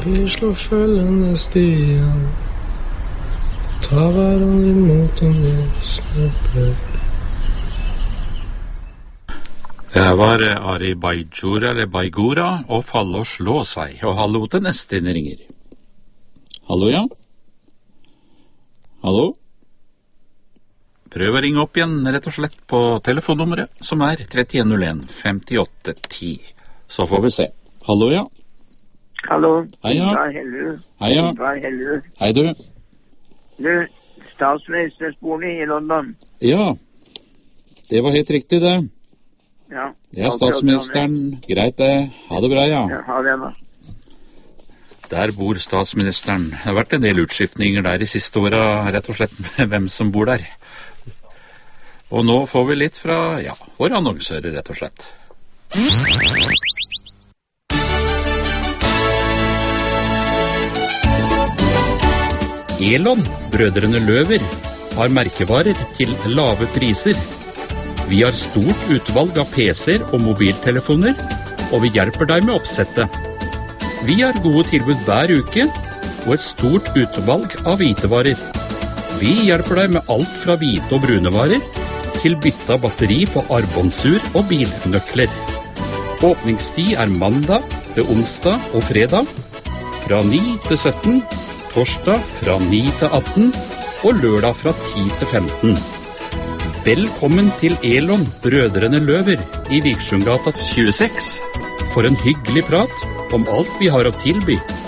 Vi slår følgende stier, tar hverandre imot om vi snubler. Det her var Ari Bajura, eller Baigora, og Falle og slå seg. Og hallo til neste inn ringer. Hallo, ja? Hallo? Prøv å ringe opp igjen, rett og slett, på telefonnummeret, som er 3101 5810. Så får vi se. Hallo, ja? Hallo, Hei, ja. Ingvar Hellerud. Hei, ja. Ingvar Hellerud. Hei, du. Du, statsministersbolig i London. Ja, det var helt riktig, det. Ja. Det er statsministeren. Greit, det. Ha det bra, ja. Ja, ha det, da. Der bor statsministeren. Det har vært en del utskiftninger der i siste året, rett og slett med hvem som bor der. Og nå får vi litt fra, ja, våre annonsører, rett og slett. Elon, brødrene Løver, har merkevarer til lave priser. Vi har stort utvalg av PC-er og mobiltelefoner, og vi hjelper deg med oppsettet. Vi har gode tilbud hver uke, og et stort utvalg av hvitevarer. Vi hjelper deg med alt fra hvite og brune varer, til bytte av batteri på armbåndsur og bilnøkler. Åpningstid er mandag til onsdag og fredag, fra 9 til 17, torsdag fra 9 til 18, og lørdag fra 10 til 15. Velkommen til Elon, brødrene Løver, i Viksjungsgata 26, for en hyggelig prat om alt vi har å tilby.